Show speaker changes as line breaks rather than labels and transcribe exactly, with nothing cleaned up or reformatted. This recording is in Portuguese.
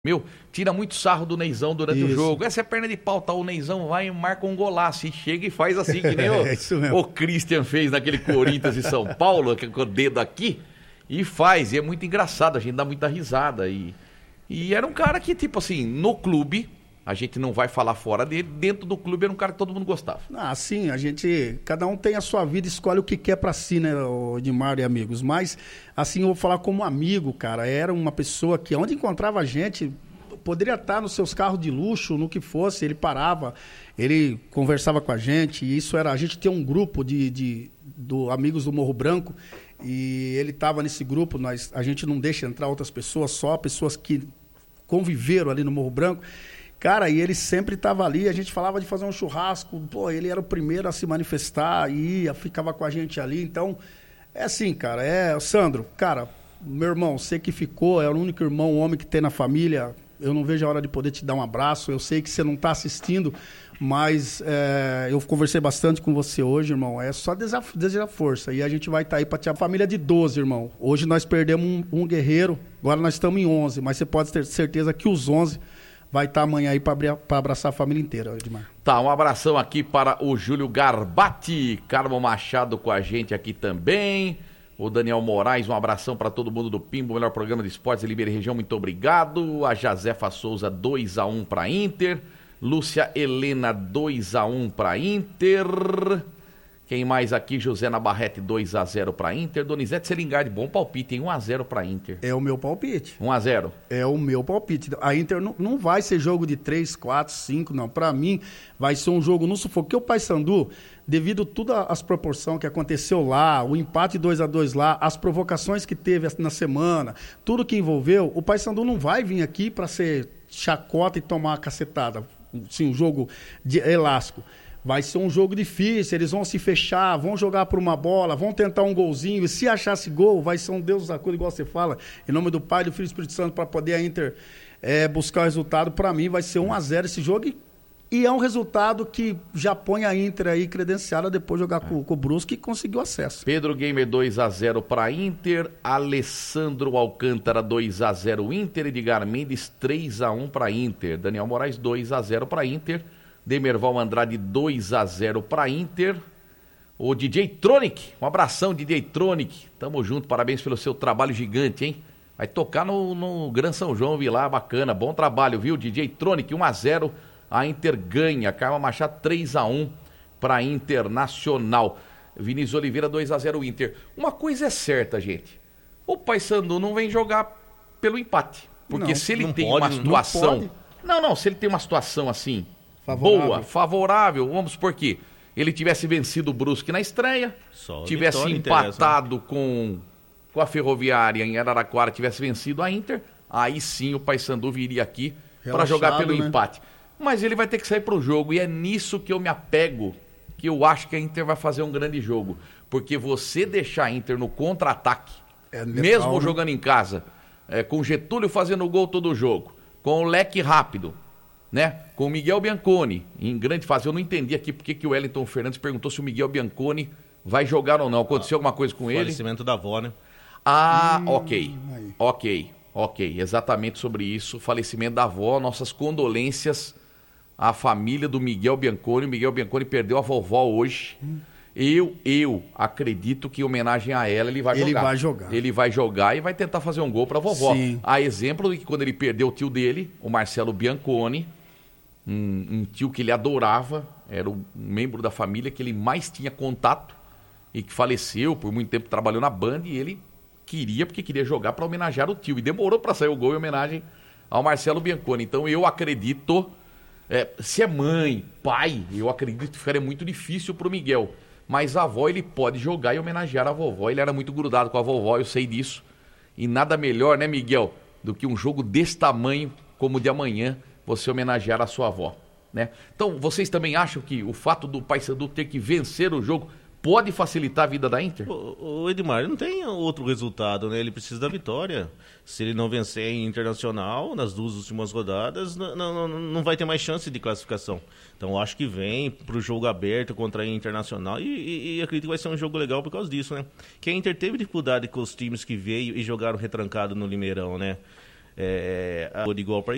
Meu, tira muito sarro do Neizão durante
Isso.
o jogo. Essa é perna de pau, tá? O Neizão vai e marca um golaço e chega e faz assim, que nem o,
é
o Christian fez naquele Corinthians e São Paulo, com o dedo aqui, e faz. E é muito engraçado, a gente dá muita risada. E, e era um cara que, tipo assim, no clube, a gente não vai falar fora dele, dentro do clube era um cara que todo mundo gostava.
Ah, sim, a gente, cada um tem a sua vida, escolhe o que quer pra si, né, o Edmar e amigos, mas, assim, eu vou falar como amigo, cara, era uma pessoa que, onde encontrava a gente, poderia estar nos seus carros de luxo, no que fosse, ele parava, ele conversava com a gente, e isso era, a gente tem um grupo de, de do Amigos do Morro Branco, e ele estava nesse grupo, nós, a gente não deixa entrar outras pessoas, só pessoas que conviveram ali no Morro Branco. Cara, e ele sempre estava ali, a gente falava de fazer um churrasco, pô, ele era o primeiro a se manifestar, ia, ficava com a gente ali, então, é assim, cara, é, Sandro, cara, meu irmão, você que ficou, é o único irmão, homem que tem na família, eu não vejo a hora de poder te dar um abraço, eu sei que você não está assistindo, mas é, eu conversei bastante com você hoje, irmão, é só desaf- desejar força, e a gente vai estar tá aí para te... A família de doze, irmão, hoje nós perdemos um, um guerreiro, agora nós estamos em onze, mas você pode ter certeza que os onze vai estar amanhã aí para abraçar a família inteira, Edmar.
Tá, um abração aqui para o Júlio Garbati, Carmo Machado com a gente aqui também, o Daniel Moraes, um abração para todo mundo do Pimbo, o melhor programa de esportes de Limeira e região, muito obrigado. A Jazefa Souza, dois a um para Inter. Lúcia Helena, dois a um para Inter. Quem mais aqui? José Nabarrete, dois a zero para Inter. Donizete Selingardi, bom palpite, hein? um a zero para Inter.
É o meu palpite.
um a zero.
É o meu palpite. A Inter não, não vai ser jogo de três, quatro, cinco, não. Para mim, vai ser um jogo no sufoco. Porque o Paysandu, devido a todas as proporções que aconteceu lá, o empate dois a dois lá, as provocações que teve na semana, tudo que envolveu, o Paysandu não vai vir aqui para ser chacota e tomar uma cacetada. Sim, um jogo de elástico. Vai ser um jogo difícil, eles vão se fechar, vão jogar por uma bola, vão tentar um golzinho, e se achasse gol, vai ser um Deus da cor, igual você fala, em nome do Pai, do Filho e do Espírito Santo, para poder a Inter é, buscar o resultado. Para mim vai ser um a zero esse jogo, e, e é um resultado que já põe a Inter aí credenciada depois de jogar é. com, com o Brusque, e conseguiu acesso.
Pedro Gamer, dois a zero para Inter, Alessandro Alcântara, dois a zero Inter, Edgar Mendes, três a um para Inter, Daniel Moraes, dois a zero para Inter, Demerval Andrade, dois a zero para Inter. O D J Tronic, um abração, D J Tronic. Tamo junto, parabéns pelo seu trabalho gigante, hein? Vai tocar no, no Gran São João, Vilar, bacana. Bom trabalho, viu? D J Tronic, um a zero. A Inter ganha. Carma Machado, três a um para Internacional. Vinícius Oliveira, dois a zero Inter. Uma coisa é certa, gente. O Paysandu não vem jogar pelo empate. Porque não, se ele tem pode, uma situação... Não, não, não, se ele tem uma situação assim... Favorável. Boa, favorável, vamos supor que ele tivesse vencido o Brusque na estreia, Só tivesse empatado com, com a Ferroviária em Araraquara, tivesse vencido a Inter, aí sim o Paysandu viria aqui para jogar pelo né? empate. Mas ele vai ter que sair para o jogo, e é nisso que eu me apego, que eu acho que a Inter vai fazer um grande jogo, porque você deixar a Inter no contra-ataque, é mesmo legal, jogando né? em casa, é, com Getúlio fazendo gol todo o jogo, com o leque rápido, né? Com o Miguel Bianconi em grande fase. Eu não entendi aqui porque que o Wellington Fernandes perguntou se o Miguel Bianconi vai jogar ou não. Aconteceu ah, alguma coisa com ele?
Falecimento da avó, né?
Ah, hum, ok, aí. ok, ok, exatamente sobre isso, falecimento da avó, nossas condolências à família do Miguel Bianconi. O Miguel Bianconi perdeu a vovó hoje. Hum. Eu, eu acredito que em homenagem a ela ele vai
ele
jogar.
Ele vai jogar.
Ele vai jogar e vai tentar fazer um gol para a vovó.
Sim.
A exemplo de que quando ele perdeu o tio dele, o Marcelo Bianconi, Um, um tio que ele adorava, era um membro da família que ele mais tinha contato e que faleceu, por muito tempo trabalhou na Band, e ele queria, porque queria jogar para homenagear o tio, e demorou para sair o gol em homenagem ao Marcelo Bianconi. Então eu acredito, é, se é mãe, pai, eu acredito que ficaria muito difícil para o Miguel, mas a avó ele pode jogar e homenagear a vovó. Ele era muito grudado com a vovó, eu sei disso, e nada melhor, né, Miguel, do que um jogo desse tamanho como o de amanhã, você homenagear a sua avó, né? Então, vocês também acham que o fato do Paysandu ter que vencer o jogo pode facilitar a vida da Inter?
O, o Edmar não tem outro resultado, né? Ele precisa da vitória. Se ele não vencer em Internacional, nas duas últimas rodadas, não, não, não vai ter mais chance de classificação. Então, eu acho que vem para o jogo aberto contra a Internacional, e, e, e acredito que vai ser um jogo legal por causa disso, né? Que a Inter teve dificuldade com os times que veio e jogaram retrancado no Limeirão, né? É, a de igual para